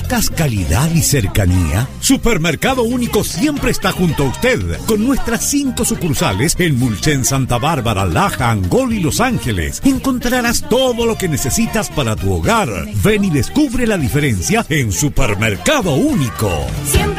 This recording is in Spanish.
¿Buscas calidad y cercanía? Supermercado Único siempre está junto a usted, con nuestras 5 sucursales en Mulchen, Santa Bárbara, Laja, Angol y Los Ángeles. Encontrarás todo lo que necesitas para tu hogar. Ven y descubre la diferencia en Supermercado Único. Siempre